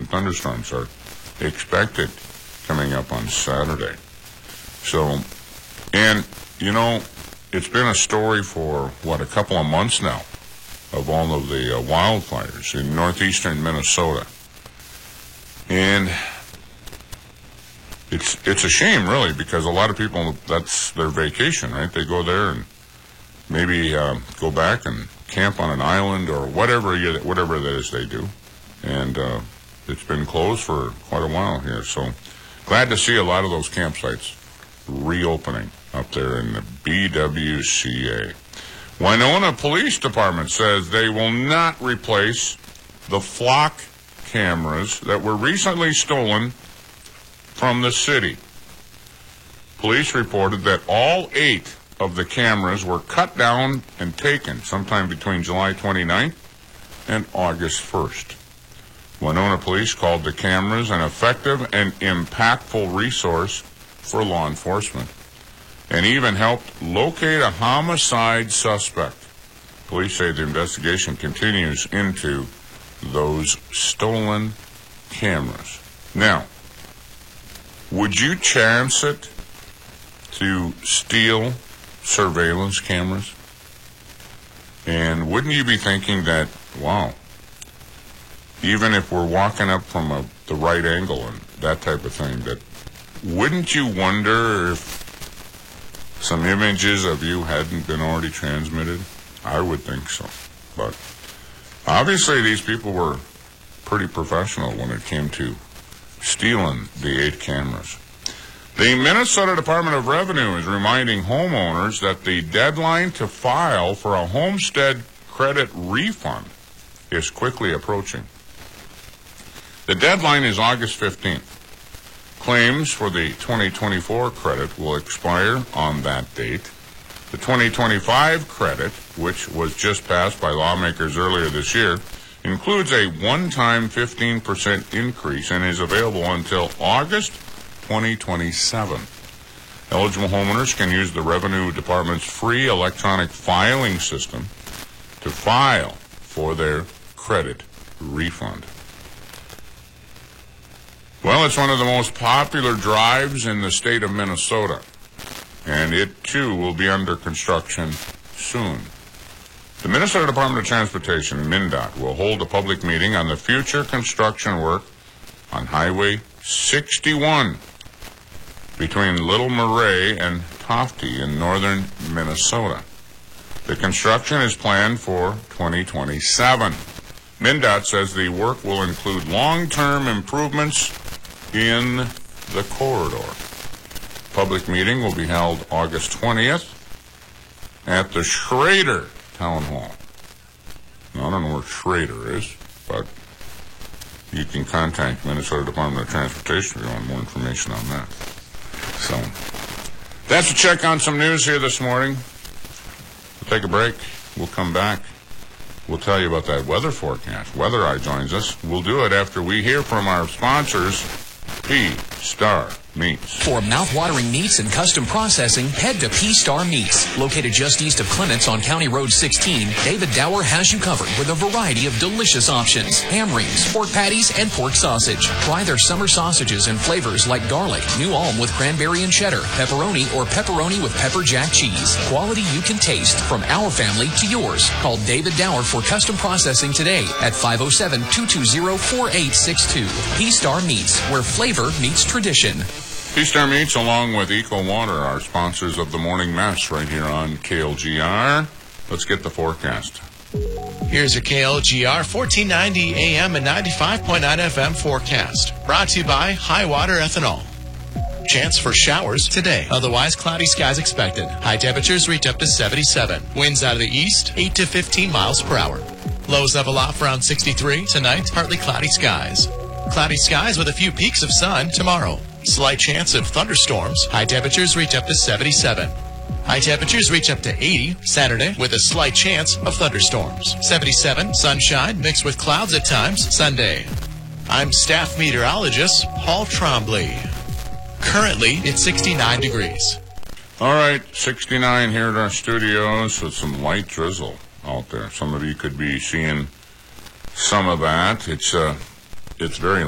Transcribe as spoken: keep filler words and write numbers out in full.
thunderstorms are expected coming up on Saturday. So, and, you know, it's been a story for, what, a couple of months now of all of the uh, wildfires in northeastern Minnesota. And it's it's a shame, really, because a lot of people, that's their vacation, right? They go there and maybe uh, go back and camp on an island or whatever you, whatever it is they do. And uh, it's been closed for quite a while here. So glad to see a lot of those campsites reopening up there in the B W C A. Winona Police Department says they will not replace the flock cameras that were recently stolen from the city. Police reported that all eight of the cameras were cut down and taken sometime between July twenty-ninth and August first. Winona Police called the cameras an effective and impactful resource for law enforcement, and even helped locate a homicide suspect. Police say the investigation continues into those stolen cameras. Now, would you chance it to steal surveillance cameras? And wouldn't you be thinking that, wow, even if we're walking up from a, the right angle and that type of thing, that wouldn't you wonder if some images of you hadn't been already transmitted? I would think so. But obviously these people were pretty professional when it came to stealing the eight cameras. The Minnesota Department of Revenue is reminding homeowners that the deadline to file for a homestead credit refund is quickly approaching. The deadline is August fifteenth. Claims for the twenty twenty-four credit will expire on that date. The twenty twenty-five credit, which was just passed by lawmakers earlier this year, includes a one-time fifteen percent increase and is available until August twenty twenty-seven. Eligible homeowners can use the Revenue Department's free electronic filing system to file for their credit refund. Well, it's one of the most popular drives in the state of Minnesota, and it, too, will be under construction soon. The Minnesota Department of Transportation, MnDOT, will hold a public meeting on the future construction work on Highway sixty-one between Little Marais and Tofte in northern Minnesota. The construction is planned for twenty twenty-seven. MnDOT says the work will include long-term improvements in the corridor. Public meeting will be held August twentieth at the Schrader Town Hall. Now, I don't know where Schrader is, but you can contact Minnesota Department of Transportation if you want more information on that. So, that's a check on some news here this morning. We'll take a break. We'll come back. We'll tell you about that weather forecast. Weather Eye joins us. We'll do it after we hear from our sponsors, P-Star Meats. For mouth-watering meats and custom processing, head to P-Star Meats. Located just east of Clements on County Road sixteen, David Dower has you covered with a variety of delicious options. Ham rings, pork patties, and pork sausage. Try their summer sausages in flavors like garlic, New Ulm with cranberry and cheddar, pepperoni, or pepperoni with pepper jack cheese. Quality you can taste from our family to yours. Call David Dower for custom processing today at five oh seven, two two zero, four eight six two. P-Star Meats, where flavor meets tradition. P-Star Meats, along with Eco Water, are sponsors of the Morning Mess right here on K L G R. Let's get the forecast. Here's your K L G R fourteen ninety A M and ninety-five point nine F M forecast. Brought to you by High Water Ethanol. Chance for showers today. Otherwise, cloudy skies expected. High temperatures reach up to seventy-seven. Winds out of the east, eight to fifteen miles per hour. Lows level off around sixty-three. Tonight, partly cloudy skies. Cloudy skies with a few peaks of sun tomorrow. Slight chance of thunderstorms. High temperatures reach up to seventy-seven. High temperatures reach up to eighty Saturday with a slight chance of thunderstorms. seventy-seven, sunshine mixed with clouds at times Sunday. I'm staff meteorologist Paul Trombley. Currently, it's sixty-nine degrees. All right, sixty-nine here at our studios with some light drizzle out there. Some of you could be seeing some of that. It's uh, it's very